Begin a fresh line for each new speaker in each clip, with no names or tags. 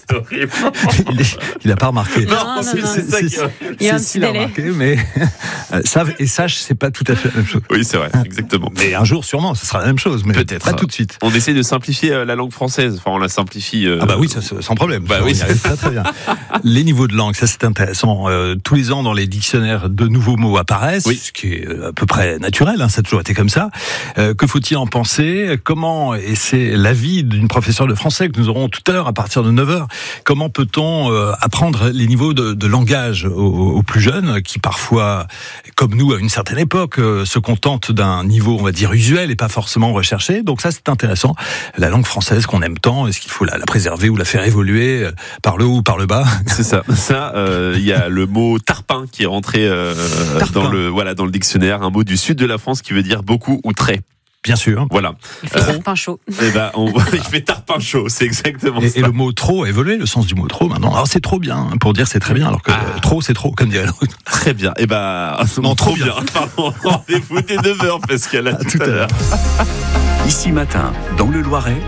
C'est horrible.
Il n'a pas remarqué.
Non, c'est ça qui
il y a un petit délai.
Remarqué, mais savent et sachent, c'est pas tout à fait la même chose.
Oui, c'est vrai, exactement.
Mais un jour, sûrement, ce sera la même chose, mais
peut-être
pas tout de suite.
On essaie de simplifier la langue française. Enfin, on la simplifie.
Ah bah oui, ça, sans problème.
Bah
on
oui,
y arrive très très bien. Les niveaux de langue, ça c'est intéressant. Tous les ans, dans les dictionnaires, de nouveaux mots apparaissent, ce qui est à peu près naturel. Ça a toujours été comme ça. Que faut-il en penser ? Comment, et c'est l'avis d'une professeure de français que nous aurons tout à l'heure à partir de 9h, comment peut-on apprendre les niveaux de langage aux plus jeunes qui parfois, comme nous à une certaine époque, se contentent d'un niveau, on va dire, usuel et pas forcément recherché. Donc ça, c'est intéressant. La langue française qu'on aime tant, est-ce qu'il faut la préserver ou la faire évoluer par le haut ou par le bas ?
C'est ça. Il y a le mot tarpin qui est rentré dans le dictionnaire, un mot du sud de la France qui veut dire beaucoup ou très.
Bien sûr.
Voilà.
Il fait tarpin chaud.
Il fait tarpin chaud, c'est exactement ça.
Et le mot trop a évolué, le sens du mot trop maintenant. Alors c'est trop bien, pour dire c'est très bien, alors que trop c'est trop, comme dirait l'autre.
Très bien. Non, trop bien. Pardon, rendez-vous dès 9h, Pascal, à tout à l'heure.
Ici Matin, dans le Loiret,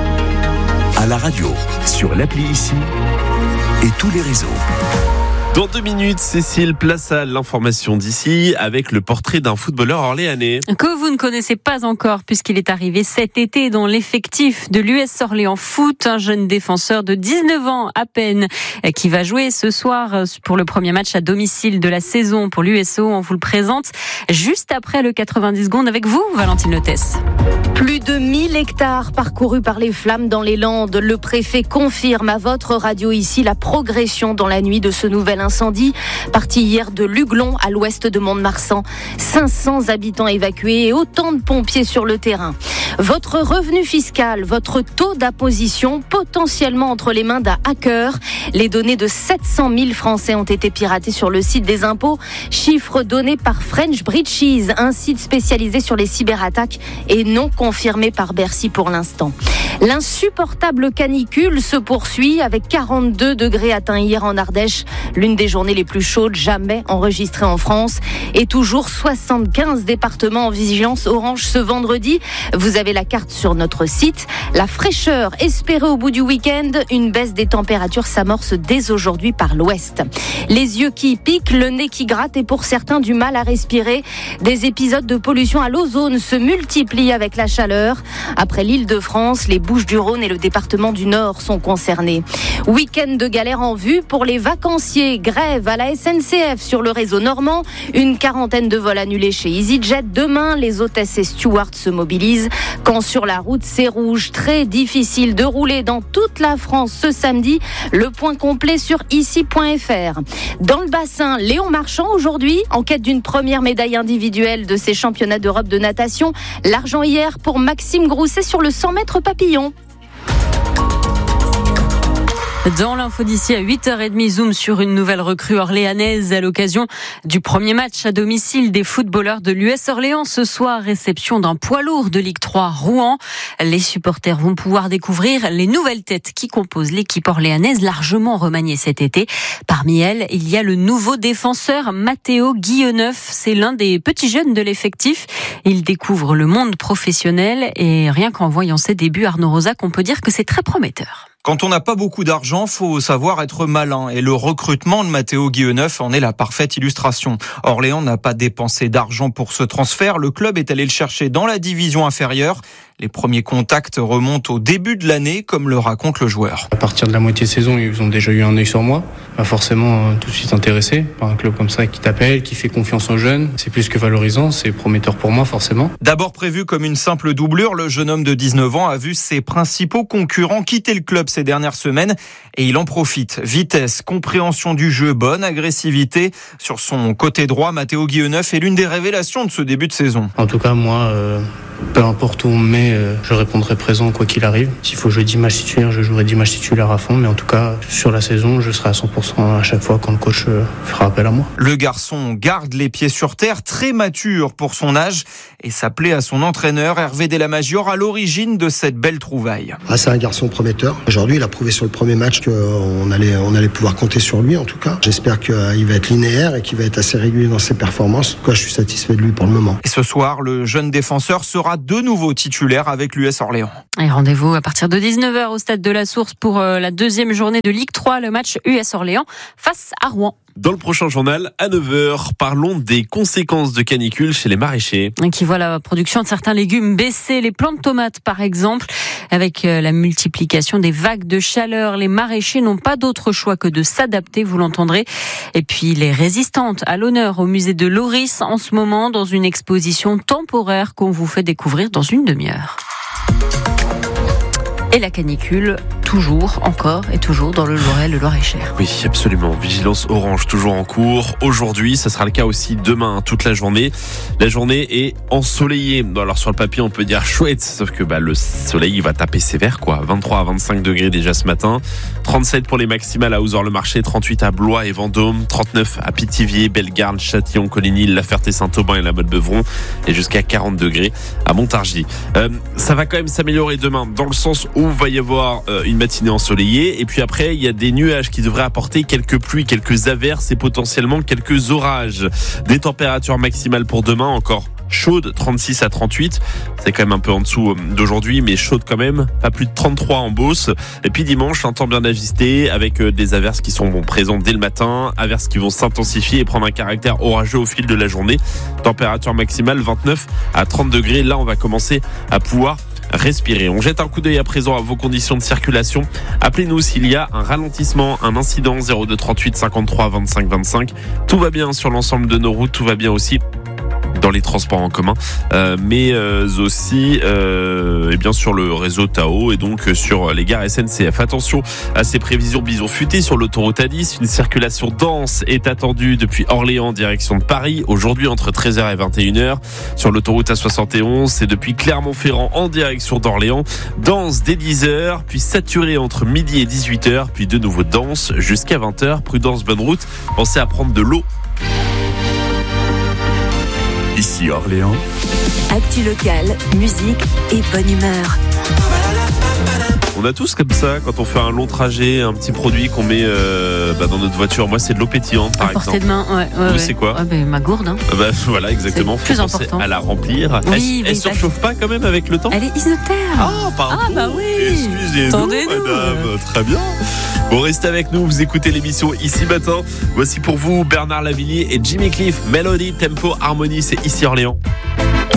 à la radio, sur l'appli Ici et tous les réseaux.
Dans 2 minutes, Cécile, place à l'information d'ici avec le portrait d'un footballeur orléanais.
Que vous ne connaissez pas encore puisqu'il est arrivé cet été dans l'effectif de l'US Orléans Foot, un jeune défenseur de 19 ans à peine qui va jouer ce soir pour le premier match à domicile de la saison pour l'USO. On vous le présente juste après le 90 secondes avec vous, Valentine Lotès.
Plus de 1000 hectares parcourus par les flammes dans les Landes. Le préfet confirme à votre radio Ici la progression dans la nuit de ce nouvel incendie. Parti hier de Luglon à l'ouest de Mont-de-Marsan. 500 habitants évacués et autant de pompiers sur le terrain. Votre revenu fiscal, votre taux d'imposition potentiellement entre les mains d'un hacker. Les données de 700 000 Français ont été piratées sur le site des impôts. Chiffre donné par French Breaches, un site spécialisé sur les cyberattaques et non confirmé par Bercy pour l'instant. L'insupportable canicule se poursuit avec 42 degrés atteints hier en Ardèche, l'une des journées les plus chaudes jamais enregistrées en France, et toujours 75 départements en vigilance orange ce vendredi. Vous avez la carte sur notre site. La fraîcheur espérée au bout du week-end, une baisse des températures s'amorce dès aujourd'hui par l'ouest. Les yeux qui piquent, le nez qui gratte et pour certains du mal à respirer. Des épisodes de pollution à l'ozone se multiplient avec la chaleur. Après l'Île-de-France, les Bouches-du-Rhône et le département du Nord sont concernés. Week-end de galère en vue pour les vacanciers. Grève à la SNCF sur le réseau normand. Une quarantaine de vols annulés chez EasyJet. Demain, les hôtesses et stewards se mobilisent. Quand sur la route, c'est rouge. Très difficile de rouler dans toute la France ce samedi. Le point complet sur ici.fr. Dans le bassin, Léon Marchand aujourd'hui, en quête d'une première médaille individuelle de ces championnats d'Europe de natation. L'argent hier pour Maxime Grousset sur le 100 mètres papillon.
Dans l'info d'ici à 8h30, zoom sur une nouvelle recrue orléanaise à l'occasion du premier match à domicile des footballeurs de l'US Orléans. Ce soir, réception d'un poids lourd de Ligue 3 Rouen. Les supporters vont pouvoir découvrir les nouvelles têtes qui composent l'équipe orléanaise largement remaniée cet été. Parmi elles, il y a le nouveau défenseur Matteo Guilleneuf. C'est l'un des petits jeunes de l'effectif. Il découvre le monde professionnel et rien qu'en voyant ses débuts, Arnaud Rosac, on peut dire que c'est très prometteur.
Quand on n'a pas beaucoup d'argent, faut savoir être malin. Et le recrutement de Matteo Guilleneuf en est la parfaite illustration. Orléans n'a pas dépensé d'argent pour ce transfert. Le club est allé le chercher dans la division inférieure. Les premiers contacts remontent au début de l'année, comme le raconte le joueur.
À partir de la moitié de saison, ils ont déjà eu un œil sur moi. Pas forcément tout de suite intéressé par un club comme ça qui t'appelle, qui fait confiance aux jeunes. C'est plus que valorisant, c'est prometteur pour moi forcément.
D'abord prévu comme une simple doublure, le jeune homme de 19 ans a vu ses principaux concurrents quitter le club ces dernières semaines et il en profite. Vitesse, compréhension du jeu, bonne agressivité. Sur son côté droit, Matteo Guilleneuf est l'une des révélations de ce début de saison.
En tout cas, moi, peu importe où on me met, je répondrai présent quoi qu'il arrive. S'il faut jouer 10 matchs titulaires, je jouerai 10 matchs titulaires à fond. Mais en tout cas, sur la saison, je serai à 100% à chaque fois quand le coach fera appel à moi.
Le garçon garde les pieds sur terre, très mature pour son âge et s'appelait à son entraîneur Hervé Delamagior à l'origine de cette belle trouvaille.
C'est un garçon prometteur. Aujourd'hui, il a prouvé sur le premier match qu'on allait pouvoir compter sur lui en tout cas. J'espère qu'il va être linéaire et qu'il va être assez régulier dans ses performances. En tout cas, je suis satisfait de lui pour le moment.
Et ce soir, le jeune défenseur sera sera de nouveau titulaire avec l'US Orléans.
Et rendez-vous à partir de 19h au stade de la Source pour la deuxième journée de Ligue 3, le match US Orléans face à Rouen.
Dans le prochain journal, à 9h, parlons des conséquences de canicule chez les maraîchers.
Qui voit la production de certains légumes baisser, les plants de tomates par exemple. Avec la multiplication des vagues de chaleur, les maraîchers n'ont pas d'autre choix que de s'adapter, vous l'entendrez. Et puis les résistantes à l'honneur au musée de Loris en ce moment dans une exposition temporaire qu'on vous fait découvrir dans une demi-heure. Et la canicule, toujours, encore et toujours dans le Loiret, le Loir-et-Cher.
Oui, absolument. Vigilance orange toujours en cours. Aujourd'hui, ça sera le cas aussi demain, toute la journée. La journée est ensoleillée. Alors sur le papier, on peut dire chouette, sauf que le soleil il va taper sévère, quoi. 23 à 25 degrés déjà ce matin. 37 pour les maximales à Ouzor-le-Marché, 38 à Blois et Vendôme, 39 à Pithiviers, Bellegarde, Châtillon, Coligny, La Ferté-Saint-Aubin et la Motte-Beuvron, et jusqu'à 40 degrés à Montargis. Ça va quand même s'améliorer demain, dans le sens où va y avoir une matinée ensoleillée, et puis après il y a des nuages qui devraient apporter quelques pluies, quelques averses et potentiellement quelques orages. Des températures maximales pour demain encore chaude, 36 à 38, c'est quand même un peu en dessous d'aujourd'hui, mais chaude quand même, pas plus de 33 en Beauce. Et puis dimanche, un temps bien ajusté avec des averses qui sont présentes dès le matin, averses qui vont s'intensifier et prendre un caractère orageux au fil de la journée. Température maximale 29 à 30 degrés, là on va commencer à pouvoir respirer. On jette un coup d'œil à présent à vos conditions de circulation. Appelez-nous s'il y a un ralentissement, un incident, 02 38 53 25 25. Tout va bien sur l'ensemble de nos routes, tout va bien aussi dans les transports en commun, mais aussi et bien sur le réseau Tao et donc sur les gares SNCF. Attention à ces prévisions bison futé sur l'autoroute A10. Une circulation dense est attendue depuis Orléans en direction de Paris, aujourd'hui entre 13h et 21h. Sur l'autoroute A71, c'est depuis Clermont-Ferrand en direction d'Orléans, dense dès 10h, puis saturé entre midi et 18h, puis de nouveau dense jusqu'à 20h. Prudence, bonne route, pensez à prendre de l'eau.
Ici Orléans.
Actu locale, musique et bonne humeur.
On a tous comme ça, quand on fait un long trajet, un petit produit qu'on met dans notre voiture. Moi, c'est de l'eau pétillante, par exemple.
Portée de main, ouais.
Vous, c'est quoi ?
Ma gourde. Hein.
Voilà, exactement.
C'est plus
faut penser
important.
à la remplir.
Oui,
elle surchauffe pas quand même avec le temps ?
Elle est isotherme.
Ah, pardon.
Ah, bah oui.
Excusez-nous,
Attendez-nous.
madame. Très bien. Bon, restez avec nous, vous écoutez l'émission Ici Matin. Voici pour vous Bernard Lavilliers et Jimmy Cliff. Mélodie, tempo, harmonie, c'est Ici Orléans.